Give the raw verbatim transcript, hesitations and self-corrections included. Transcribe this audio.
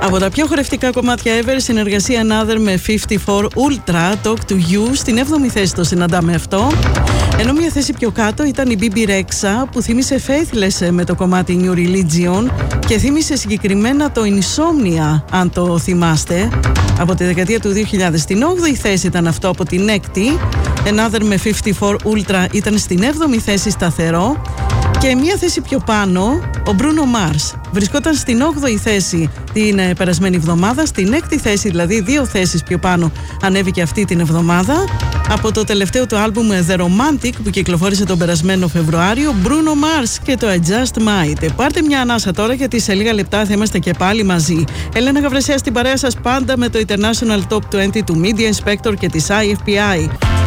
Από τα πιο χορευτικά κομμάτια ever, συνεργασία Another με φιφτί φορ Ultra, Talk to You. Στην έβδομη θέση το συναντάμε αυτό. Ενώ μια θέση πιο κάτω ήταν η Bebe Rexha, που θύμισε Faithless με το κομμάτι New Religion και θύμισε συγκεκριμένα το Insomnia, αν το θυμάστε, από τη δεκαετία του δύο χιλιάδες. Στην όγδοη θέση ήταν αυτό από την έκτη. Another με φιφτί φορ Ultra ήταν στην έβδομη θέση σταθερό. Και μία θέση πιο πάνω, ο Bruno Mars βρισκόταν στην όγδοη θέση την ε, περασμένη εβδομάδα. Στην έκτη θέση, δηλαδή δύο θέσεις πιο πάνω, ανέβηκε αυτή την εβδομάδα από το τελευταίο του άλμπουμ The Romantic που κυκλοφόρησε τον περασμένο Φεβρουάριο. Bruno Mars και το I Just Might. Πάρτε μια ανάσα τώρα, γιατί σε λίγα λεπτά θα είμαστε και πάλι μαζί. Έλενα Γαβρεσέα στην παρέα σας, πάντα με το International Top είκοσι του Media Inspector και της άι εφ πι άι.